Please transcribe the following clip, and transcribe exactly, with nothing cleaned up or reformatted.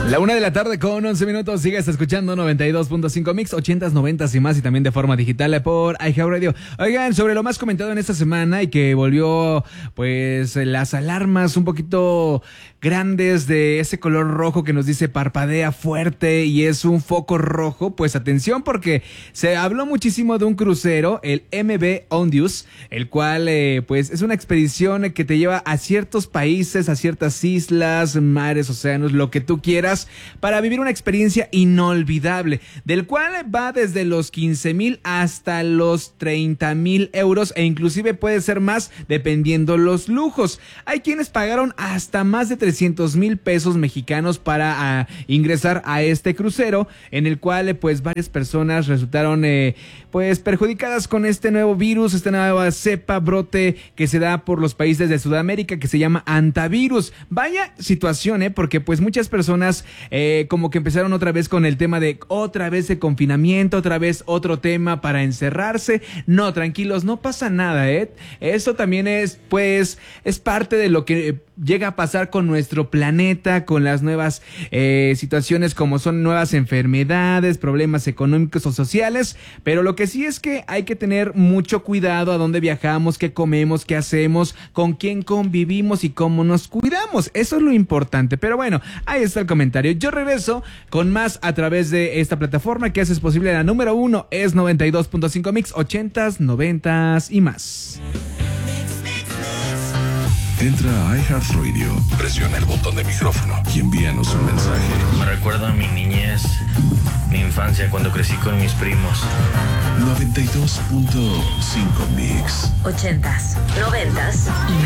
La una de la tarde con once minutos, sigues escuchando noventa y dos punto cinco Mix, ochentas, noventas y más, y también de forma digital por iHeartRadio. Oigan, sobre lo más comentado en esta semana y que volvió, pues, las alarmas un poquito grandes de ese color rojo que nos dice parpadea fuerte y es un foco rojo, pues atención porque se habló muchísimo de un crucero, el M V Ondius, el cual, eh, pues, es una expedición que te lleva a ciertos países, a ciertas islas, mares, océanos, lo que tú quieras, para vivir una experiencia inolvidable, del cual va desde los quince mil hasta los treinta mil euros e inclusive puede ser más dependiendo los lujos. Hay quienes pagaron hasta más de trescientos mil pesos mexicanos para uh, ingresar a este crucero, en el cual pues varias personas resultaron eh, pues perjudicadas con este nuevo virus, esta nueva cepa, brote que se da por los países de Sudamérica, que se llama antivirus. Vaya situación, eh, porque pues muchas personas Eh, como que empezaron otra vez con el tema de otra vez de confinamiento, otra vez otro tema para encerrarse. No, tranquilos, no pasa nada, ¿eh? Esto también es, pues, es parte de lo que llega a pasar con nuestro planeta, con las nuevas eh, situaciones como son nuevas enfermedades, problemas económicos o sociales, pero lo que sí es que hay que tener mucho cuidado a dónde viajamos, qué comemos, qué hacemos, con quién convivimos y cómo nos cuidamos. Eso es lo importante, pero bueno, ahí está el comentario. Yo regreso con más a través de esta plataforma que haces posible. La número uno es noventa y dos punto cinco Mix, ochentas, noventas y más. Entra a iHeartRadio, presiona el botón de micrófono y envíanos un mensaje. Me recuerda a mi niñez, mi infancia cuando crecí con mis primos. noventa y dos punto cinco Mix. Ochentas, noventas y más.